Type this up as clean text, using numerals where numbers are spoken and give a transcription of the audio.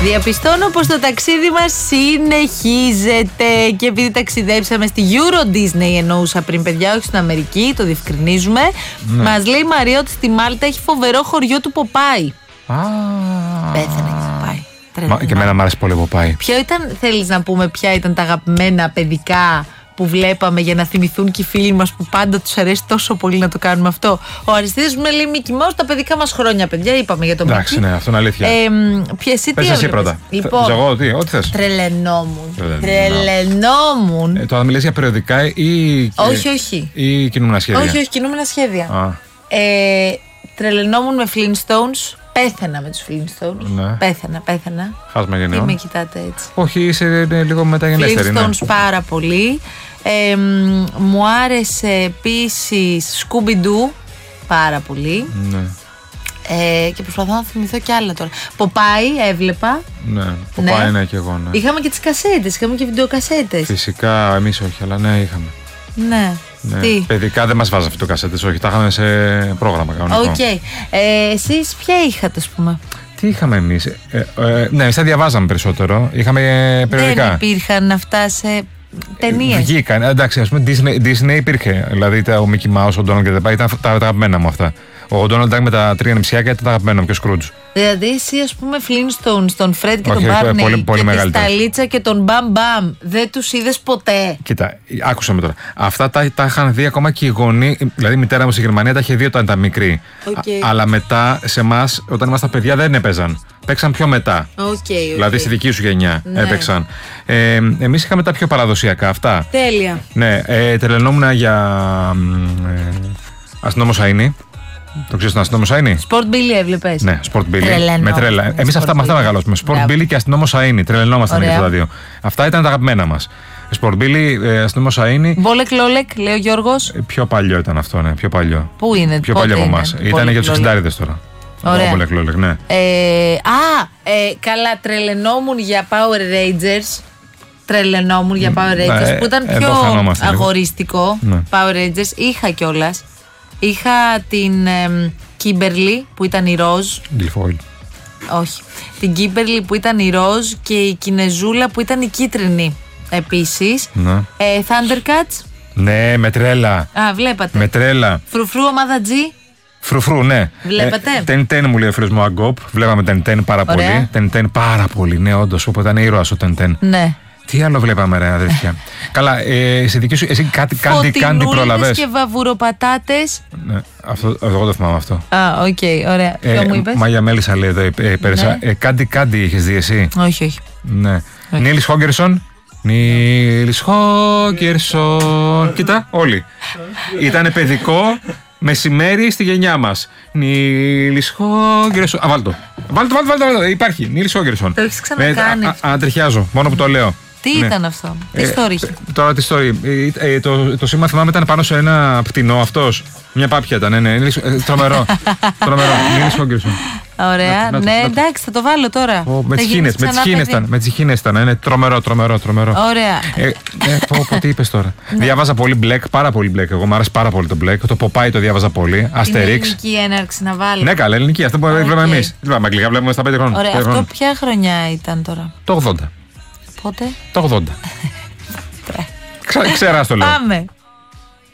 Διαπιστώνω πως το ταξίδι μας συνεχίζεται και επειδή ταξιδέψαμε στη Euro Disney, εννοούσα πριν, παιδιά, όχι στην Αμερική, το διευκρινίζουμε. Ναι. Μας λέει η Μαρία ότι στη Μάλτα έχει φοβερό χωριό του Ποπάι. Πέθανε και Ποπάι. Και εμένα μου άρεσε πολύ ο Ποπάι. Ποιο ήταν, θέλεις να πούμε, ποια ήταν τα αγαπημένα παιδικά που βλέπαμε για να θυμηθούν και οι φίλοι μας που πάντα τους αρέσει τόσο πολύ να το κάνουμε αυτό? Ο Αριστίδης μου λέει Μίκη Μάους τα παιδικά μας χρόνια, παιδιά. Είπαμε για τον Μίκη. Εντάξει, ναι, αυτό είναι αλήθεια. Πες εσύ πρώτα. Λοιπόν, εγώ, ό,τι θες. Τρελαινόμουν. Τώρα μιλάς για περιοδικά ή. Όχι. Ή κινούμενα σχέδια? Όχι, κινούμενα σχέδια. Τρελαινόμουν με Flintstones. Πέθανα με τους Flintstones. Ναι. Πέθανα. Φάσμα γενναίο. Τι με κοιτάτε έτσι? Όχι, είσαι λίγο μεταγενέστερη. Flintstones πάρα πολύ. Μου άρεσε επίσης Scooby-Doo πάρα πολύ. Ναι. Και προσπαθώ να θυμηθώ κι άλλα τώρα. Ποπάι έβλεπα. Ναι, Ποπάι ναι και εγώ. Ναι. Είχαμε και τις κασέτες, είχαμε και βιντεοκασέτες. Φυσικά, εμείς όχι, αλλά ναι, είχαμε. Ναι. Ναι. Τι? Παιδικά δεν μας βάζανε βιντεοκασέτες, όχι, τα είχαμε σε πρόγραμμα κανονικό. Οκ. Εσείς ποια είχατε, ας πούμε? Τι είχαμε εμείς? Ναι, εμείς τα διαβάζαμε περισσότερο. Είχαμε περιοδικά. Δεν υπήρχαν αυτά σε ταινίες? Βγήκαν. Εντάξει, ας πούμε Disney υπήρχε. Δηλαδή ο Mickey Mouse, ο Donald και τα ήταν τα αγαπημένα μου αυτά. Ο Donald Duck με τα τρία νηψιάκια ήταν τα αγαπημένα μου και ο Scrooge. Δηλαδή εσύ, ας πούμε, Flintstones, τον Fred και τον Barney πολύ και τη Σταλίτσα και τον Bam Bam, δεν τους είδες ποτέ? Κοίτα, άκουσα με τώρα. Αυτά τα είχαν δει ακόμα και οι γονείς. Δηλαδή η μητέρα μου στη Γερμανία τα είχε δει όταν ήταν μικρή. Αλλά μετά σε εμάς, όταν ήμασταν παιδιά, δεν έπαιζαν. Παίξαν πιο μετά. Δηλαδή στη δική σου γενιά έπαιξαν. Εμείς είχαμε τα πιο παραδοσιακά αυτά. Τέλεια. Ναι, τρελαινόμουν για Αστυνόμο Σαΐνη. Το ξέρεις τον Αστυνόμο Σαΐνη? Sport Billy έβλεπες? Ναι, Sport Billy. Με τρέλα. Εμείς με αυτά μεγαλώσαμε. Sport Billy και Αστυνόμο Σαΐνη. Τρελαινόμασταν για τα δύο. Αυτά ήταν τα αγαπημένα μας. Sport Billy, Αστυνόμο Σαΐνη. Μπόλεκ Λόλεκ, λέει ο Γιώργος. Πιο παλιό ήταν αυτό, ναι. Πιο παλιό. Πού είναι? Πιο παλιό από εμάς. Ήταν για τους 60'δες τώρα. Ωραία. Μπόλεκ Λόλεκ, ναι. Καλά, τρελαινόμουν για Power Rangers. Για Power Rangers που ήταν πιο αγοριστικό. Power Rangers. Είχα κιόλας. Είχα την Κίμπερλι που ήταν η ροζ. Γκυλφόιλ. Όχι. Την Κίμπερλι που ήταν η ροζ και η Κινεζούλα που ήταν η κίτρινη επίσης. Ναι. Thundercats. Ναι, με τρέλα. Βλέπατε. Με τρέλα. Φρουφρού ομάδα G. Φρουφρού, ναι. Βλέπατε. Τεν μου λέει ο φίλος μου Αγκόπ. Βλέπαμε Τεν πάρα πολύ. Τεν πάρα πολύ, ναι, όντως. Οπότε ήταν ήρωας ο Τεν. Ναι. Τι άλλο βλέπαμε, ρε αδέρφια? Καλά, σε δική σου, εσύ κάτι πρόλαβες? Και βαβουροπατάτες. Ναι, εγώ το θυμάμαι αυτό. Οκ, ωραία. Ποιο μου είπες? Μάγια Μέλισσα λέει εδώ πέρασα. Κάτι είχες δει εσύ? Όχι. Ναι. Νίλης Χόγκερσον. Κοίτα, όλοι. Ήτανε παιδικό μεσημέρι στη γενιά μας. Νίλης Χόγκερσον. Βάλτο. Υπάρχει. Νίλης Χόγκερσον. Το έχεις ξανακάνει. Ανατριχιάζω, μόνο που το λέω. Τι ήταν αυτό? Τι story είχε? Τώρα τι story. Το σήμα θυμάμαι ήταν πάνω σε ένα πτηνό αυτός. Μια πάπια ήταν, ναι. Τρομερό. Νίλης Χόγκερσον. Ωραία. Ναι, εντάξει, θα το βάλω τώρα. Με τις χήνες ήταν. Είναι τρομερό. Ωραία. Τι είπες τώρα? Διάβαζα πολύ Black, πάρα πολύ Black. Εγώ μου άρεσε πάρα πολύ το Black. Το Popeye το διάβαζα πολύ. Asterix. Είναι ελληνική έναρξη να βάλω. Ναι, καλά, ελληνική. Αυτό που βλέπουμε εμείς. Βλέπουμε αγγλικά, βλέπουμε στα 5 χρόνια. Ωραία. Αυτό ποια χρονιά ήταν τώρα? Το 80. Πότε? Το 80. Ξεράς το λέω. Πάμε.